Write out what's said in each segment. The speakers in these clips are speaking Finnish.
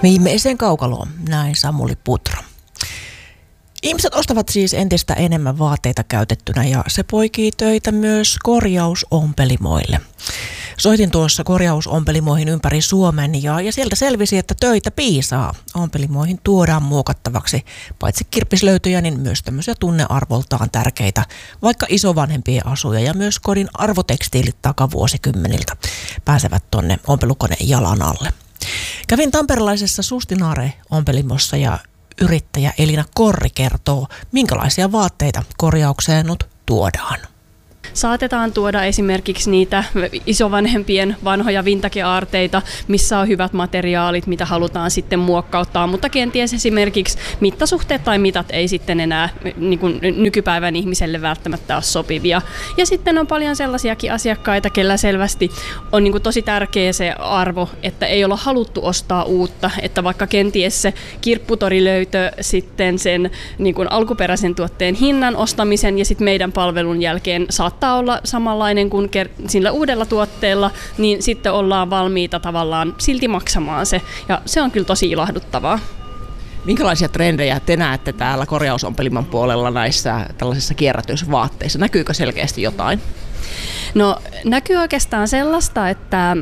Viimeiseen kaukaloon, näin Samuli Putro. Ihmiset ostavat siis entistä enemmän vaatteita käytettynä ja se poikii töitä myös korjausompelimoille. Soitin tuossa korjausompelimoihin ympäri Suomen ja sieltä selvisi, että töitä piisaa. Ompelimoihin tuodaan muokattavaksi paitsi kirppislöytöjä, niin myös tämmöisiä tunnearvoltaan tärkeitä, vaikka isovanhempien asuja ja myös kodin arvotekstiilit takavuosikymmeniltä pääsevät tonne ompelukoneen jalan alle. Kävin tamperelaisessa Sustinaare-ompelimossa ja yrittäjä Elina Korri kertoo, minkälaisia vaatteita korjaukseen nyt tuodaan. Saatetaan tuoda esimerkiksi niitä isovanhempien vanhoja vintage-aarteita, missä on hyvät materiaalit, mitä halutaan sitten muokkauttaa, mutta kenties esimerkiksi mittasuhteet tai mitat ei sitten enää niin kuin nykypäivän ihmiselle välttämättä ole sopivia. Ja sitten on paljon sellaisiakin asiakkaita, kellä selvästi on niin kuin tosi tärkeä se arvo, että ei olla haluttu ostaa uutta, että vaikka kenties se kirpputorilöytö sitten sen niin kuin alkuperäisen tuotteen hinnan ostamisen ja sitten meidän palvelun jälkeen saattaa olla samanlainen kuin sillä uudella tuotteella, niin sitten ollaan valmiita tavallaan silti maksamaan se. Ja se on kyllä tosi ilahduttavaa. Minkälaisia trendejä te näette täällä korjausompeliman puolella näissä tällaisissa kierrätysvaatteissa? Näkyykö selkeästi jotain? No näkyy oikeastaan sellaista, että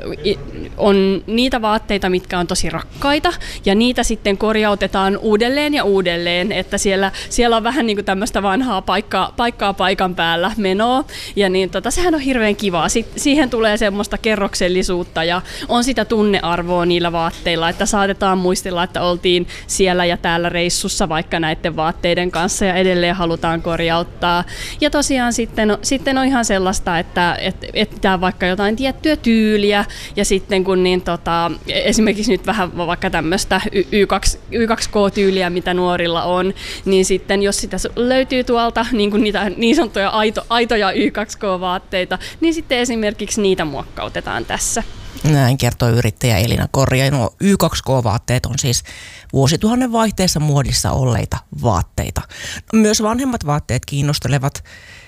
on niitä vaatteita, mitkä on tosi rakkaita ja niitä sitten korjautetaan uudelleen ja uudelleen, että siellä on vähän niin kuin tämmöistä vanhaa paikkaa paikan päällä menoa ja niin sehän on hirveän kivaa. Siihen tulee semmoista kerroksellisuutta ja on sitä tunnearvoa niillä vaatteilla, että saatetaan muistella, että oltiin siellä ja täällä reissussa vaikka näiden vaatteiden kanssa ja edelleen halutaan korjauttaa. Ja tosiaan sitten on ihan sellaista, että etsitään vaikka jotain tiettyä tyyliä ja sitten kun esimerkiksi nyt vähän vaikka tämmöistä Y2K-tyyliä, mitä nuorilla on, niin sitten jos sitä löytyy tuolta niin kuin niitä niin sanottuja aitoja Y2K-vaatteita, niin sitten esimerkiksi niitä muokkautetaan tässä. Näin kertoo yrittäjä Elina Korri. Ja nuo Y2K-vaatteet on siis vuosituhannen vaihteessa muodissa olleita vaatteita. Myös vanhemmat vaatteet kiinnostelevat.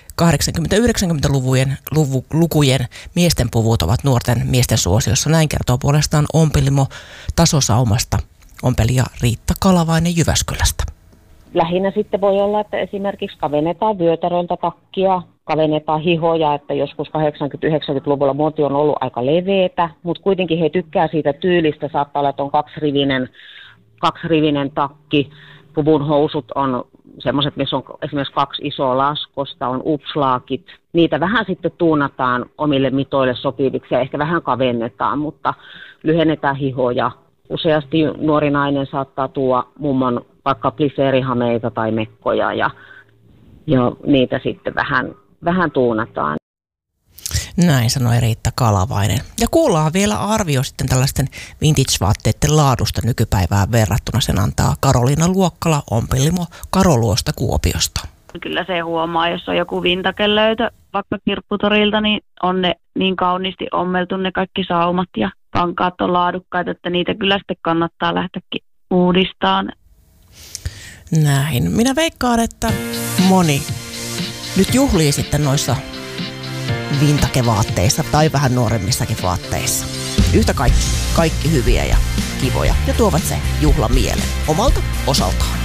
80-90-lukujen miesten puvut ovat nuorten miesten suosiossa. Näin kertoo puolestaan ompelimo Tasosaumasta ompelija Riitta Kalavainen Jyväskylästä. Lähinnä sitten voi olla, että esimerkiksi kavennetaan vyötäröltä takkia, kavennetaan hihoja, että joskus 80-90-luvulla muoti on ollut aika leveätä, mutta kuitenkin he tykkää siitä tyylistä. Saattaa olla, että on kaksirivinen takki, puvun housut on semmoiset, missä on esimerkiksi 2 isoa laskosta, on upslaakit. Niitä vähän sitten tuunataan omille mitoille sopiviksi ja ehkä vähän kavennetaan, mutta lyhennetään hihoja. Useasti nuori nainen saattaa tuoda mummon vaikka pliseerihameita tai mekkoja ja niitä sitten vähän tuunataan. Näin sanoi Riitta Kalavainen. Ja kuullaan vielä arvio sitten tällaisten vintage-vaatteiden laadusta nykypäivään verrattuna. Sen antaa Karoliina Luokkala, ompelimo Karoluosta Kuopiosta. Kyllä se huomaa, jos on joku vintage-löytö vaikka kirpputorilta, niin on ne niin kauniisti ommeltu ne kaikki saumat ja kankaat on laadukkaita, että niitä kyllä sitten kannattaa lähteäkin uudistamaan. Näin. Minä veikkaan, että moni nyt juhlii sitten noissa vintage-vaatteissa tai vähän nuoremmissakin vaatteissa. Yhtä kaikki hyviä ja kivoja ja tuovat se juhla mieleen omalta osaltaan.